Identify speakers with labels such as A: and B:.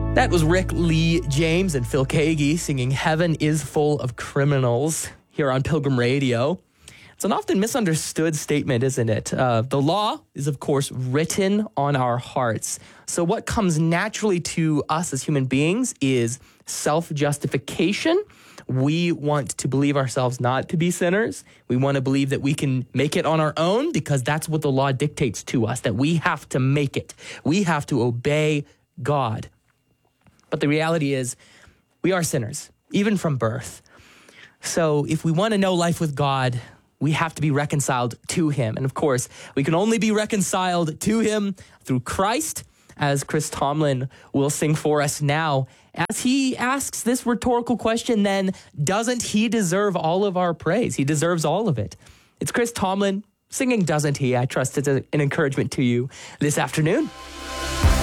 A: That was Rick Lee James and Phil Keaggy singing Heaven is Full of Criminals here on Pilgrim Radio. It's an often misunderstood statement, isn't it? The law is, of course, written on our hearts. So what comes naturally to us as human beings is self-justification. We want to believe ourselves not to be sinners. We want to believe that we can make it on our own because that's what the law dictates to us, that we have to make it. We have to obey God. But the reality is we are sinners, even from birth. So if we want to know life with God, we have to be reconciled to him. And of course, we can only be reconciled to him through Christ, as Chris Tomlin will sing for us now. As he asks this rhetorical question, then, doesn't he deserve all of our praise? He deserves all of it. It's Chris Tomlin singing Doesn't He? I trust it's an encouragement to you this afternoon.